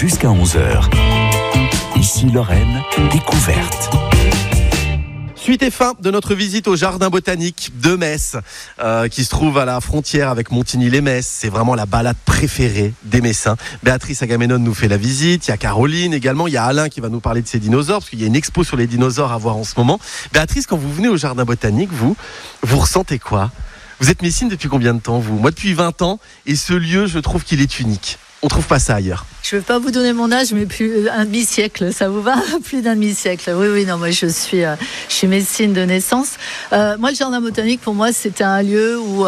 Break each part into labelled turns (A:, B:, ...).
A: jusqu'à 11h. Ici Lorraine, découverte.
B: Suite et fin de notre visite au jardin botanique de Metz, qui se trouve à la frontière avec Montigny-les-Metz. C'est vraiment la balade préférée des Messins. Béatrice Agamemnon nous fait la visite. Il y a Caroline également. Il y a Alain qui va nous parler de ses dinosaures, parce qu'il y a une expo sur les dinosaures à voir en ce moment. Béatrice, quand vous venez au jardin botanique, vous ressentez quoi ? Vous êtes messine depuis combien de temps, vous ? Moi, depuis 20 ans. Et ce lieu, je trouve qu'il est unique. On ne trouve pas ça ailleurs.
C: Je ne vais pas vous donner mon âge, mais plus un demi-siècle, ça vous va ? Plus d'un demi-siècle. Oui, non, moi je suis médecine de naissance. Moi, le jardin botanique, pour moi, c'était un lieu où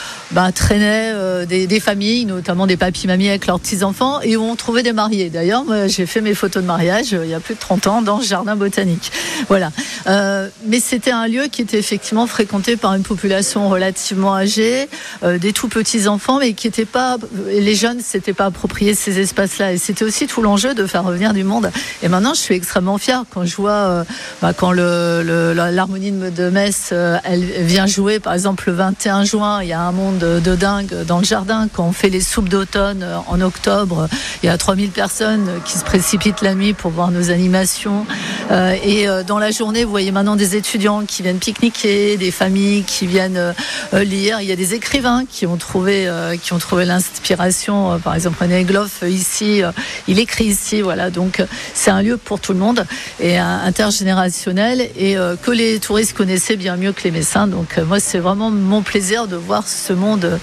C: traînaient des familles, notamment des papis-mamies avec leurs petits-enfants, et où on trouvait des mariés. D'ailleurs, moi, j'ai fait mes photos de mariage il y a plus de 30 ans dans ce jardin botanique. Voilà. Mais c'était un lieu qui était effectivement fréquenté par une population relativement âgée, des tout petits-enfants, mais qui n'étaient pas... Les jeunes ne s'étaient pas appropriés ces espaces-là. Et c'était aussi tout l'enjeu de faire revenir du monde. Et maintenant, je suis extrêmement fière quand je vois quand l'harmonie de Metz elle vient jouer, par exemple, le 21 juin, il y a un monde de dingue dans le jardin. Quand on fait les soupes d'automne en octobre, il y a 3000 personnes qui se précipitent la nuit pour voir nos animations. Et dans la journée, vous voyez maintenant des étudiants qui viennent pique-niquer, des familles qui viennent lire. Il y a des écrivains qui ont trouvé l'inspiration. Par exemple, René Egloff, ici, il écrit ici, voilà. Donc, c'est un lieu pour tout le monde et intergénérationnel et que les touristes connaissaient bien mieux que les Messins. Donc, moi, c'est vraiment mon plaisir de voir ce monde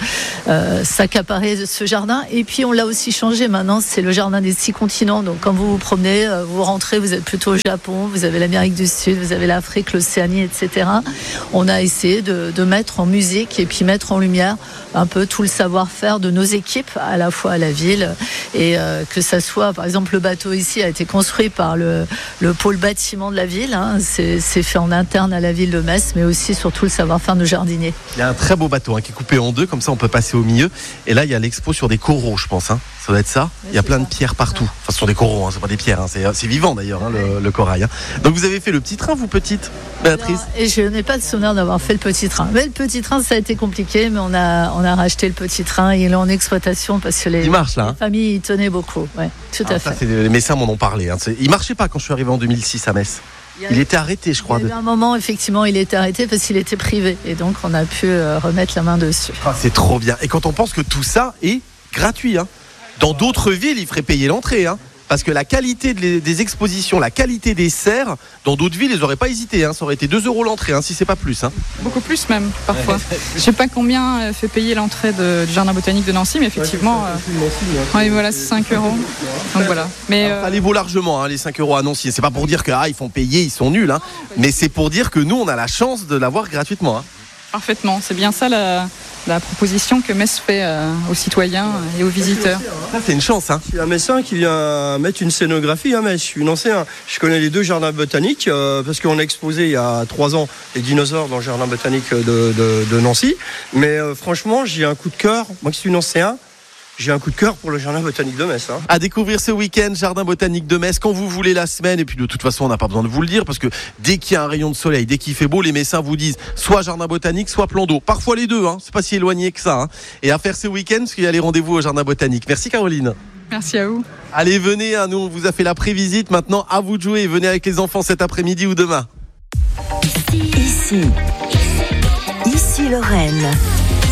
C: s'accaparer ce jardin. Et puis, on l'a aussi changé maintenant. C'est le jardin des 6 continents. Donc, quand vous vous promenez, vous rentrez, vous êtes plutôt au Japon, vous avez l'Amérique du Sud, vous avez l'Afrique, l'Océanie, etc. On a essayé de mettre en musique et puis mettre en lumière un peu tout le savoir-faire de nos équipes, à la fois à la ville et que ça soit, par exemple, le bateau ici a été construit par le pôle bâtiment de la ville, hein. C'est fait en interne à la ville de Metz, mais aussi surtout le savoir-faire de nos jardiniers. Il
B: y a un très beau bateau qui est coupé en deux, comme ça on peut passer au milieu. Et là il y a l'expo sur des coraux, je pense. Ça doit être ça. Il y a plein de pierres partout. Enfin, ce sont des coraux, c'est pas des pierres. C'est vivant d'ailleurs, le corail. Donc vous avez fait le petit train, vous, petite Béatrice ?
C: Et je n'ai pas de souvenir d'avoir fait le petit train. Mais le petit train, ça a été compliqué, mais on a racheté le petit train. Il est en exploitation parce que les familles y tenaient beaucoup. Ouais, tout à fait.
B: Les Messins m'en ont parlé. Il marchait pas quand je suis arrivé en 2006 à Metz. Il était arrêté, je crois.
C: Il y a eu un moment, effectivement, il était arrêté parce qu'il était privé. Et donc, on a pu remettre la main dessus.
B: C'est trop bien. Et quand on pense que tout ça est gratuit, dans d'autres villes, il ferait payer l'entrée. Parce que la qualité des expositions, la qualité des serres, dans d'autres villes, ils n'auraient pas hésité. Ça aurait été 2 € l'entrée, si c'est pas plus.
D: Beaucoup plus même, parfois. Je sais pas combien fait payer l'entrée du jardin botanique de Nancy, mais effectivement, voilà, c'est 5 €. Donc voilà. Mais
B: ça les vaut largement, les 5 € à Nancy. C'est pas pour dire qu'ils font payer, ils sont nuls. Mais c'est pour dire que nous, on a la chance de l'avoir gratuitement.
D: Parfaitement, c'est bien ça la proposition que Metz fait aux citoyens et aux visiteurs.
B: Ça, c'est une chance.
E: Je suis un Messin qui vient mettre une scénographie à Metz. Je suis ancien. Je connais les 2 jardins botaniques parce qu'on a exposé il y a 3 ans les dinosaures dans le jardin botanique de Nancy. Mais franchement, j'ai un coup de cœur. Moi qui suis un ancien, j'ai un coup de cœur pour le jardin botanique de Metz.
B: À découvrir ce week-end, jardin botanique de Metz, quand vous voulez la semaine. Et puis de toute façon, on n'a pas besoin de vous le dire, parce que dès qu'il y a un rayon de soleil, dès qu'il fait beau, les Messins vous disent soit jardin botanique, soit plan d'eau. Parfois les deux, c'est pas si éloigné que ça. Et à faire ce week-end, parce qu'il y a les rendez-vous au jardin botanique. Merci Caroline.
D: Merci à vous.
B: Allez, venez, nous on vous a fait la prévisite. Maintenant, à vous de jouer. Venez avec les enfants cet après-midi ou demain.
F: Ici Lorraine.